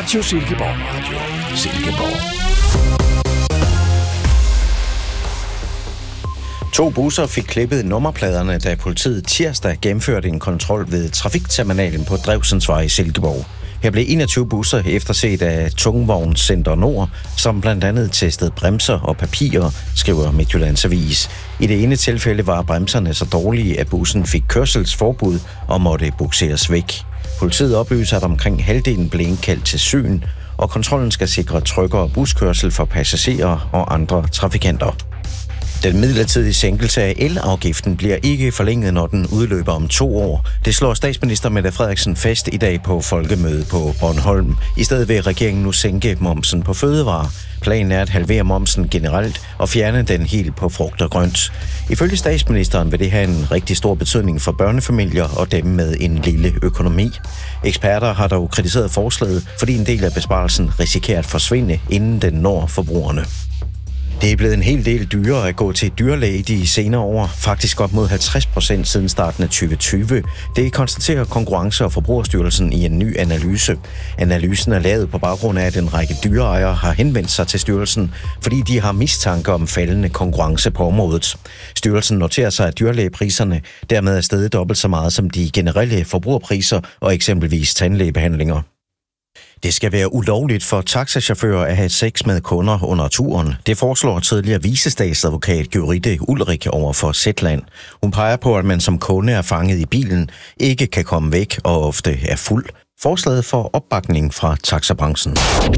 Radio Silkeborg. Radio Silkeborg. 2 busser fik klippet nummerpladerne, da politiet tirsdag gennemførte en kontrol ved trafikterminalen på Drevsensvej i Silkeborg. Her blev 21 busser efterset af Tungvognscenter Nord, som blandt andet testede bremser og papirer, skriver Midtjyllands Avis. I det ene tilfælde var bremserne så dårlige, at bussen fik kørselsforbud og måtte bukseres væk. Politiet oplyser, at omkring halvdelen blev indkaldt til syn, og kontrollen skal sikre tryggere buskørsel for passagerer og andre trafikanter. Den midlertidige sænkelse af elafgiften bliver ikke forlænget, når den udløber om 2 år. Det slår statsminister Mette Frederiksen fast i dag på folkemødet på Bornholm. I stedet vil regeringen nu sænke momsen på fødevarer. Planen er at halvere momsen generelt og fjerne den helt på frugt og grønt. Ifølge statsministeren vil det have en rigtig stor betydning for børnefamilier og dem med en lille økonomi. Eksperter har dog kritiseret forslaget, fordi en del af besparelsen risikerer at forsvinde, inden den når forbrugerne. Det er blevet en hel del dyrere at gå til dyrlæge de senere år, faktisk op mod 50% siden starten af 2020. Det konstaterer Konkurrence- og Forbrugerstyrelsen i en ny analyse. Analysen er lavet på baggrund af, at en række dyreejere har henvendt sig til styrelsen, fordi de har mistanke om faldende konkurrence på området. Styrelsen noterer sig, at dyrlægepriserne dermed er steget dobbelt så meget som de generelle forbrugerpriser og eksempelvis tandlægebehandlinger. Det skal være ulovligt for taxachauffører at have sex med kunder under turen. Det foreslår tidligere vicestatsadvokat Gyrithe Ulrik over for Zetland. Hun peger på, at man som kunde er fanget i bilen, ikke kan komme væk og ofte er fuld. Forslaget får opbakning fra taxabranchen.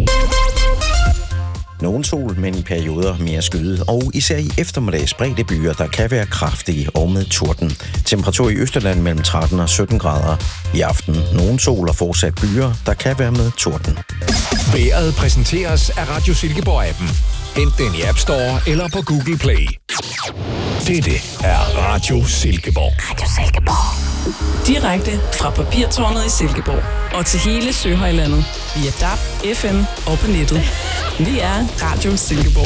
Nogen sol, men i perioder mere skyde, og især i eftermiddag spredte byer, der kan være kraftige og med torden. Temperatur i Østjylland mellem 13 og 17 grader. I aften nogen sol og fortsat byer, der kan være med torden. Vejret præsenteres af Radio Silkeborg-appen. Hent den i App Store eller på Google Play. Dette er Radio Silkeborg. Radio Silkeborg. Direkte fra Papirtårnet i Silkeborg og til hele Søhøjlandet via DAB, FM og på nettet. Vi er Radio Silkeborg.